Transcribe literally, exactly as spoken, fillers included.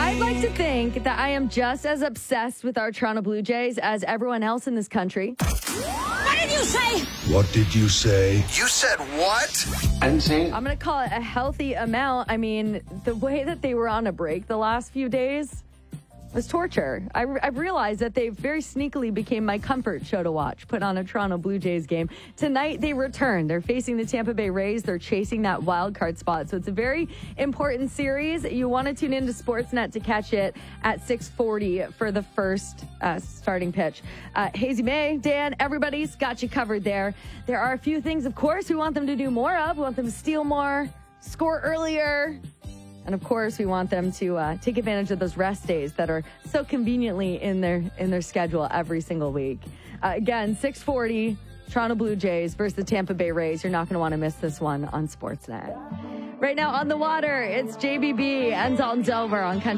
I'd like to think that I am just as obsessed with our Toronto Blue Jays as everyone else in this country. What did you say? What did you say? You said what? I didn't say it. I'm going to call it a healthy amount. I mean, the way that they were on a break the last few days was torture. I, I've realized that they very sneakily became my comfort show to watch, put on a Toronto Blue Jays game. Tonight, they return. They're facing the Tampa Bay Rays. They're chasing that wild card spot. So it's a very important series. You want to tune into Sportsnet to catch it at six forty for the first uh, starting pitch. Uh, Hazy May, Dan, everybody's got you covered there. There are a few things, of course, we want them to do more of. We want them to steal more, score earlier. And of course, we want them to uh, take advantage of those rest days that are so conveniently in their in their schedule every single week. Uh, again, six forty, Toronto Blue Jays versus the Tampa Bay Rays. You're not going to want to miss this one on Sportsnet. Right now on the water, it's J B B and Dalton Delver on Country.